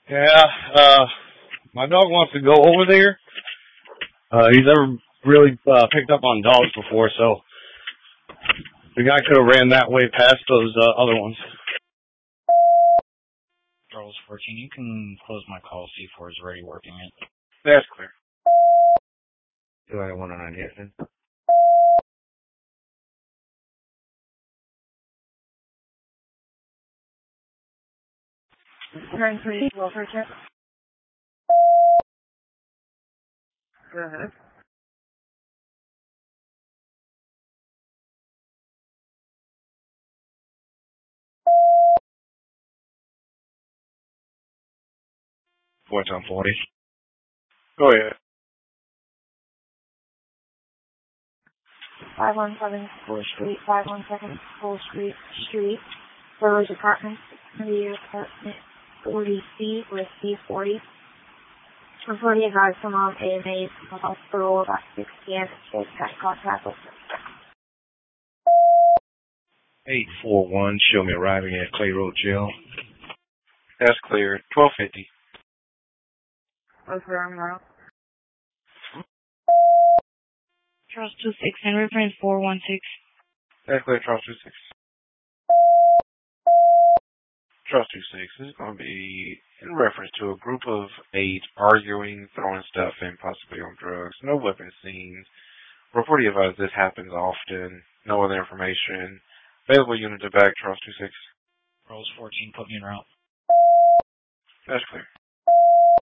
Yeah, my dog wants to go over there. He's never really picked up on dogs before, so the guy could have ran that way past those other ones. Charles 14, you can close my call. C4 is already working it. That's clear. 29109 Houston. Turn 3, welfare check. Go ahead. Four time 40. Go ahead. 517 Full Street, 517 Full Street, Burroughs Apartments, the apartment 40C with C40. Reporting advised from AMA hospital about 6 p.m. State tech contact with 841, show me arriving at Clay Road Jail. That's clear. 1250. Confirm now. Charles 26 and reference 416. That's clear. Charles 26. Charles 26. This is going to be in reference to a group of 8 arguing, throwing stuff, and possibly on drugs. No weapons seen. Reporting advised this happens often. No other information. Available unit to back. Charles 26. Charles 14, put me in route. That's clear.